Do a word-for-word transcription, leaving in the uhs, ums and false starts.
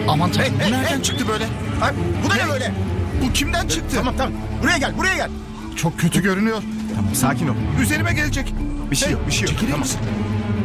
Aman tanrım, Hey, bu hey, nereden hey. çıktı böyle? Ay, bu da ne böyle? Bu kimden çıktı? Tamam tamam. Buraya gel, buraya gel. Çok kötü görünüyor. Tamam, sakin ol. Üzerime gelecek. Bir şey Hey, yok, bir şey yok. çekilir Tamam. misin?